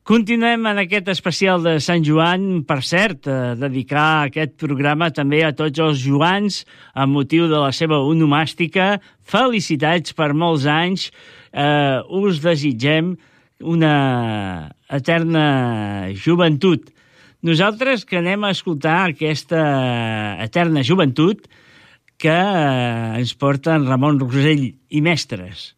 Continuem en aquest especial de Sant Joan. Per cert, dedicar aquest programa també a tots els joans amb motiu de la seva onomàstica. Felicitats per molts anys. Us desitgem una eterna joventut. Nosaltres que anem a escoltar aquesta eterna joventut que ens porta en Ramon Rosell i Mestres.